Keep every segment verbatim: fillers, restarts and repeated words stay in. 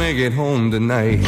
make it home tonight.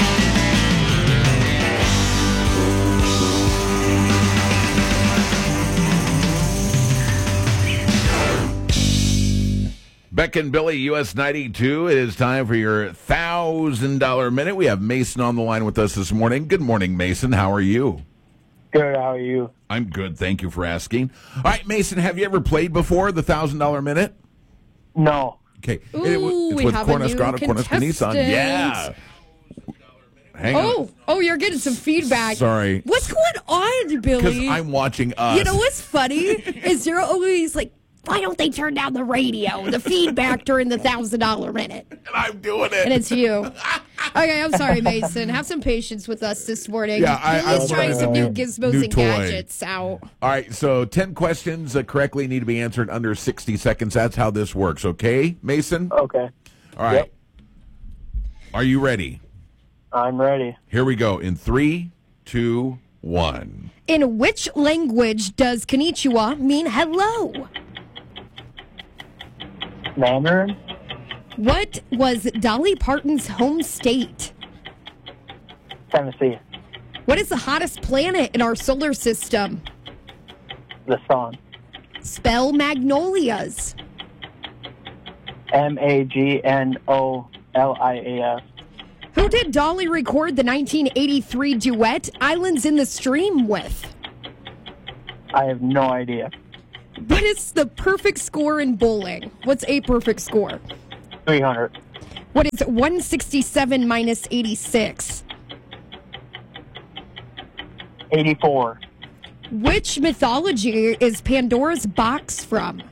Beck and Billy, U S ninety-two. It is time for your one thousand dollars minute. We have Mason on the line with us this morning. Good morning, Mason. How are you? Good. How are you? I'm good. Thank you for asking. All right, Mason, have you ever played before the one thousand dollars minute? No. Okay. Ooh, it, it's we with have a new Cornhusker Auto, Cornhusker Nissan. contestant. Yeah. Hang Oh, on. oh, you're getting some feedback. Sorry. What's going on, Because Billy? I'm watching us. You know what's funny is you're always like, why don't they turn down the radio, the feedback during the one thousand dollars minute? And I'm doing it. And it's you. Okay, I'm sorry, Mason. Have some patience with us this morning. Yeah, I- Billy's I- trying some new uh, gizmos new and toy. gadgets out. All right, so ten questions uh, correctly need to be answered under sixty seconds. That's how this works, okay, Mason? Okay. All right. Yep. Are you ready? I'm ready. Here we go. In three, two, one. In which language does konnichiwa mean hello? Mandarin? What was Dolly Parton's home state? Tennessee. What is the hottest planet in our solar system? The sun. Spell magnolias. M A G N O L I A S. Who did Dolly record the nineteen eighty-three duet Islands in the Stream with? I have no idea. What is the perfect score in bowling? What's a perfect score? three hundred. What is one sixty-seven minus eighty-six? eighty-four. Which mythology is Pandora's box from?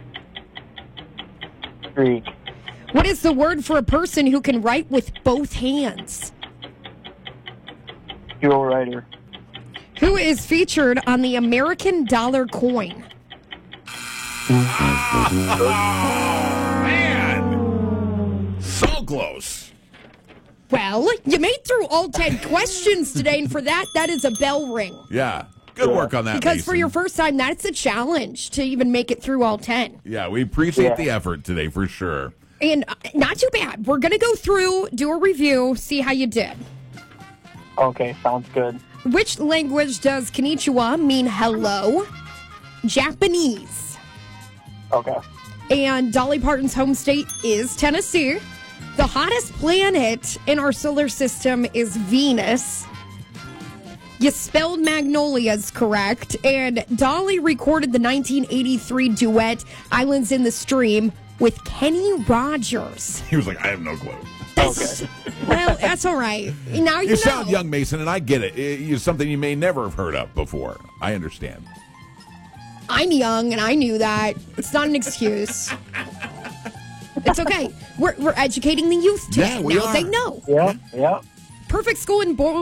Greek. What is the word for a person who can write with both hands? Dual writer. Who is featured on the American dollar coin? Man! So close. Well, you made through all ten questions today, and for that, that is a bell ring. Yeah. Good work on that, Because Mason. for your first time, that's a challenge to even make it through all ten. Yeah, we appreciate Yeah. the effort today for sure. And uh, not too bad. We're going to go through, do a review, see how you did. Okay, sounds good. Which language does konnichiwa mean hello? Japanese. Okay. And Dolly Parton's home state is Tennessee. The hottest planet in our solar system is Venus. You spelled magnolias correct. And Dolly recorded the nineteen eighty-three duet Islands in the Stream with Kenny Rogers. He was like, I have no clue. Okay. Well, that's all right. Now you, You know. sound young, Mason, and I get it. It's something you may never have heard of before. I understand. I'm young, and I knew that. It's not an excuse. It's okay. We're, we're educating the youth today. Yeah, we now are. they know. Yep, yep. Perfect score in bowl.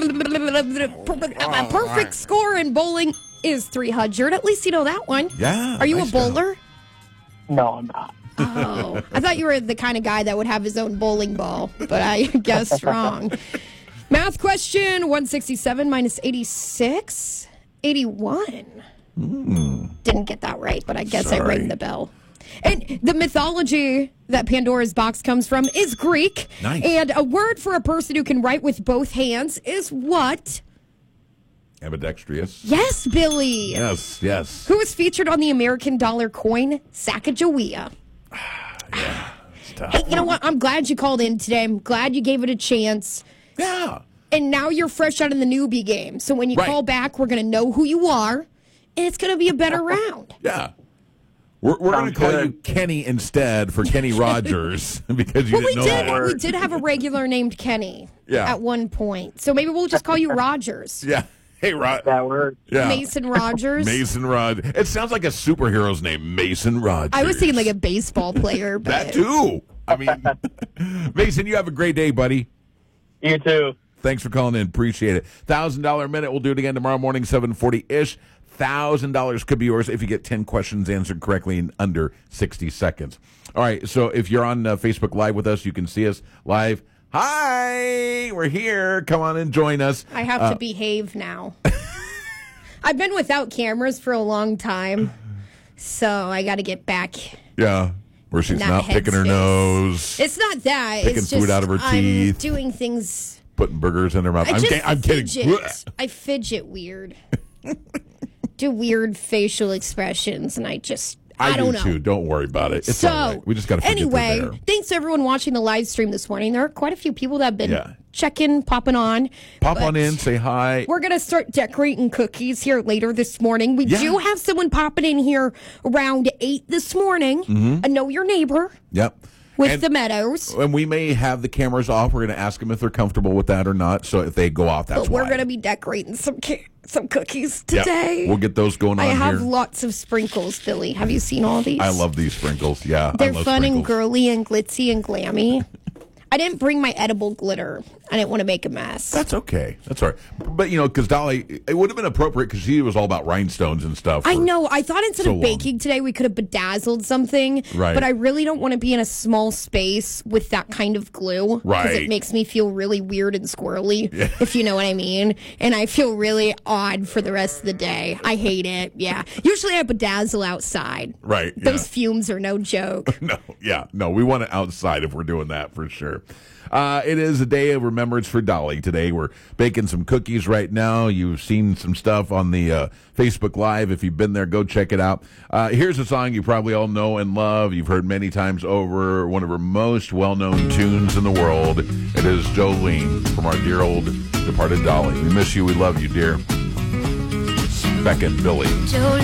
Perfect score in bowling is three hundred. At least you know that one. Yeah, Are you nice a bowler? No, I'm not. Oh, I thought you were the kind of guy that would have his own bowling ball, but I guessed wrong. Math question: one sixty-seven minus eighty-six, eighty-one. Mm. Didn't get that right, but I guess Sorry. I rang the bell. And the mythology that Pandora's box comes from is Greek. Nice. And a word for a person who can write with both hands is what? Ambidextrous. Yes, Billy. Yes, yes. Who is featured on the American dollar coin, Sacagawea? It's tough. Hey, you know what? I'm glad you called in today. I'm glad you gave it a chance. Yeah. And now you're fresh out of the newbie game. So when you Right. call back, we're going to know who you are, and it's going to be a better round. Yeah. We're, we're going to Sounds call good. you Kenny instead for Kenny Rogers because you Well, we didn't know did. that. We did have a regular named Kenny Yeah. at one point. So maybe we'll just call you Rogers. Yeah. Hey, Rod. That works. Yeah. Mason Rogers. Mason Rod. It sounds like a superhero's name, Mason Rogers. I was thinking like a baseball player. But that too. I mean, Mason, you have a great day, buddy. You too. Thanks for calling in. Appreciate it. one thousand dollars minute. We'll do it again tomorrow morning, seven forty-ish. one thousand dollars could be yours if you get ten questions answered correctly in under sixty seconds. All right, so if you're on uh, Facebook Live with us, you can see us live. Hi, we're here. Come on and join us. I have Uh, to behave now. I've been without cameras for a long time, so I got to get back Yeah. Where she's Not not picking her headspace. nose, It's not that. Picking it's food just out of her I'm teeth. doing things. putting burgers in her mouth. I I'm, just ga- I'm kidding. fidget. I fidget weird. Do weird facial expressions, and I just I, I, don't do know. too. Don't worry about it. It's so all right. We just got to anyway. there. Thanks to everyone watching the live stream this morning. There are quite a few people that have been Yeah. checking, popping on. Pop but on in, say hi. We're gonna start decorating cookies here later this morning. We Yeah. do have someone popping in here around eight this morning. Mm-hmm. I know your neighbor Yep. with And- the Meadows. And we may have the cameras off. We're going to ask them if they're comfortable with that or not. So if they go off, that's But we're why. going to be decorating some ca- some cookies Yep. today. We'll get those going on I have here. lots of sprinkles, Billy. Have you seen all these? I love these sprinkles. Yeah, I They're love fun and sprinkles. girly and glitzy and glammy. I didn't bring my edible glitter. I didn't want to make a mess. That's okay. That's all right. But, you know, because Dolly, it would have been appropriate because she was all about rhinestones and stuff. I for- know. I thought instead so of long. baking today, we could have bedazzled something. Right. But I really don't want to be in a small space with that kind of glue. Because Right. it makes me feel really weird and squirrely, if you know what I mean. And I feel really odd for the rest of the day. I hate it. Yeah. Usually I bedazzle outside. Right. Yeah. Those fumes are no joke. No, yeah, no, we want it outside if we're doing that for sure. Uh, it is a day of remembrance for Dolly today. We're baking some cookies right now. You've seen some stuff on the uh, Facebook Live. If you've been there, go check it out. Uh, here's a song you probably all know and love. You've heard many times over. One of her most well-known tunes in the world. It is Jolene from our dear old departed Dolly. We miss you. We love you, dear. Beck and Billy. Jolene.